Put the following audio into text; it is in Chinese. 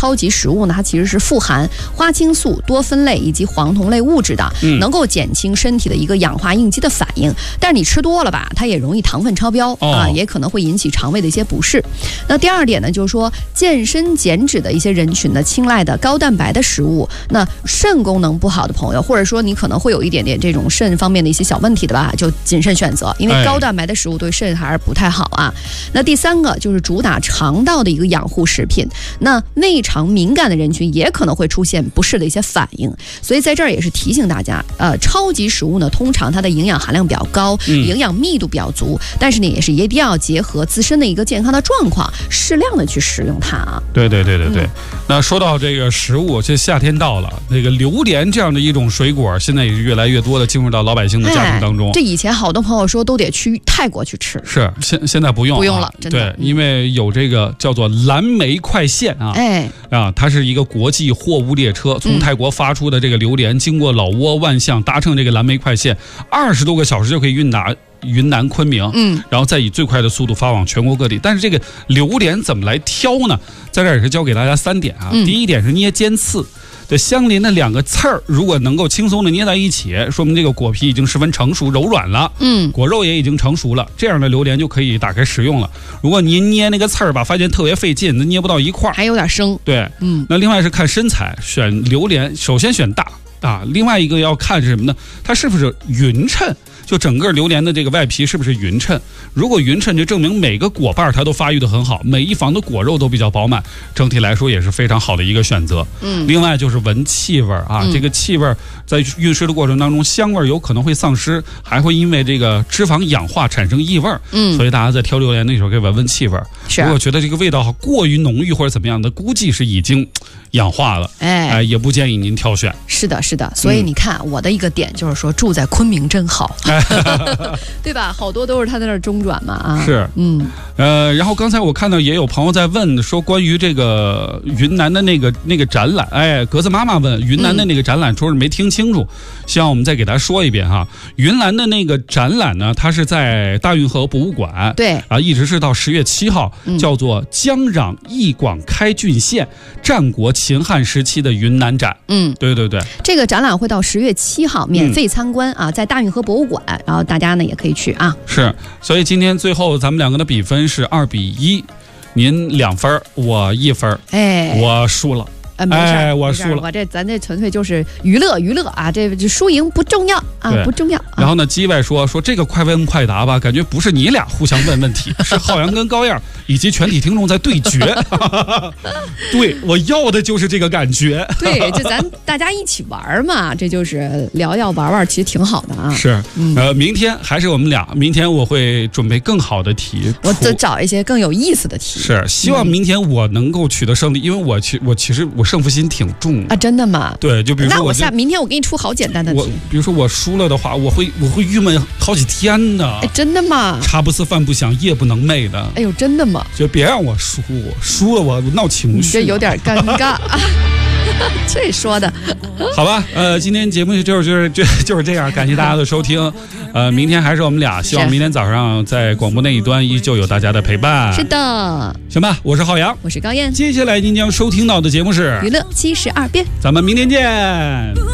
超级食物呢，它其实是富含花青素、多酚类以及黄酮类物质的，能够减轻身体的一个氧化应激的反应。但是你吃多了吧，它也容易糖分超标也可能会引起肠胃的一些不适。那第二点呢，就是说健身减脂的一些人群呢，青睐的高蛋白的食物。那肾功能不好的朋友，或者说你可能会有一点点这种肾方面的一些小问题的吧，就谨慎选择，因为高蛋白的食物对肾还是不太好啊。那第三个就是主打肠道的一个养护食品，那胃肠敏感的人群也可能会出现不适的一些反应，所以在这儿也是提醒大家，超级食物呢，通常它的营养含量比较高，营养密度比较足，但是呢，也是一定要结合自身的一个健康的状况，适量的去食用它啊。 对。那说到这个食物，这夏天到了，那个榴莲这样的一种水果，现在也是越来越多的进入到老百姓的家庭当中。 这以前好多朋友说都得去泰国去吃， 是现在不用了，真的。 对，因为有这个叫做蓝莓快线它是一个国际货物列车，从泰国发出的这个榴莲，经过老挝、万象，搭乘这个蓝莓快线，20多个小时就可以运达云南昆明，然后再以最快的速度发往全国各地。但是这个榴莲怎么来挑呢？在这儿也是教给大家3点啊。第一点是捏尖刺，这相邻的2个刺儿如果能够轻松的捏在一起，说明这个果皮已经十分成熟柔软了，果肉也已经成熟了，这样的榴莲就可以打开食用了。如果您捏那个刺儿吧，发现特别费劲，捏不到一块儿， 还有点生。 对，那另外是看身材，选榴莲首先选大啊，另外一个要看是什么呢？它是不是匀称，就整个榴莲的这个外皮是不是匀称？如果匀称，就证明每个果瓣它都发育得很好，每一房的果肉都比较饱满，整体来说也是非常好的一个选择。另外就是闻气味啊，这个气味在运输的过程当中，香味有可能会丧失，还会因为这个脂肪氧化产生异味。所以大家在挑榴莲的时候可以闻闻气味。如果觉得这个味道过于浓郁或者怎么样的，估计是已经氧化了，也不建议您挑选。 是的，所以你看我的一个点就是说，住在昆明真好，对吧？好多都是他在那儿中转嘛啊。 是，然后刚才我看到也有朋友在问说，关于这个云南的那个展览，格子妈妈问云南的那个展览，说是没听清楚，希望我们再给他说一遍哈。云南的那个展览呢，它是在大运河博物馆， 对啊，一直是到10月7号，叫做江壤易广开郡县战国秦汉时期的云南展。对， 这个展览会到10月7号免费参观啊，在大运河博物馆，然后大家呢也可以去啊。 是，所以今天最后咱们2个的比分是2比1，您2分，我1分，我输了。 没事， 我输了。 咱这纯粹就是娱乐啊，这输赢不重要啊，不重要。 然后呢，叽外说这个快问快答吧，感觉不是你俩互相问问题，是浩洋跟高燕以及全体听众在对决。对，我要的就是这个感觉。 对，就咱大家一起玩嘛，这就是聊玩，其实挺好的啊。 是，明天还是我们俩，明天我会准备更好的题， 我找一些更有意思的题。 是，希望明天我能够取得胜利，因为我其实我胜负心挺重啊。真的吗？ 对，就比如说那明天我给你出好简单的题。 比如说我输了的话，我会郁闷好几天的。 真的吗？ 茶不思饭不想夜不能寐的。 哎呦，真的吗？ 就别让我输了我闹情绪， 这有点尴尬。这说的好吧。今天节目就是这样，感谢大家的收听。明天还是我们俩，希望明天早上在广播那一端依旧有大家的陪伴。 是的， 行吧，我是浩洋， 我是高燕。 接下来您将收听到的节目是娱乐72变， 咱们明天见。